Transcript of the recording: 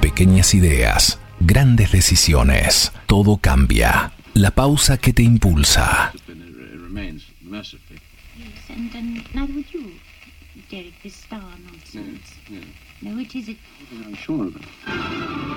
pequeñas ideas, grandes decisiones. Todo cambia. La pausa que te impulsa. Yes, and neither would you, Derek, this star nonsense. No, it is. I'm sure of it.